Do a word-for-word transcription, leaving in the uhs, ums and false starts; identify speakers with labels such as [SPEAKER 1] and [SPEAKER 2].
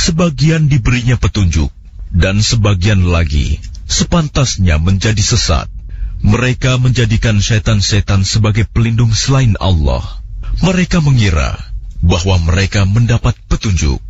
[SPEAKER 1] sebagian diberinya petunjuk, dan sebagian lagi sepantasnya menjadi sesat. Mereka menjadikan setan-setan sebagai pelindung selain Allah. Mereka mengira bahwa mereka mendapat petunjuk.